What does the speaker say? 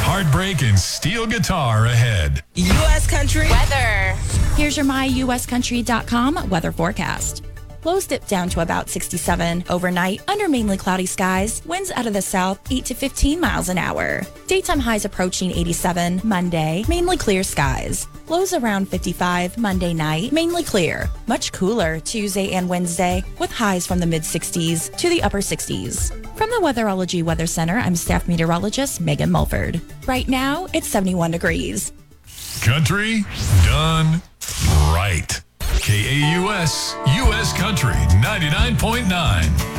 heartbreak and steel guitar ahead. U.S. Country weather. Here's your myuscountry.com weather forecast. Lows dip down to about 67 overnight under mainly cloudy skies. Winds out of the south 8 to 15 miles an hour. Daytime highs approaching 87 Monday, mainly clear skies. Lows around 55 Monday night, mainly clear. Much cooler Tuesday and Wednesday with highs from the mid-60s to the upper 60s. From the Weatherology Weather Center, I'm staff meteorologist Megan Mulford. Right now, it's 71 degrees. Country done right. KAUS, U.S. Country 99.9.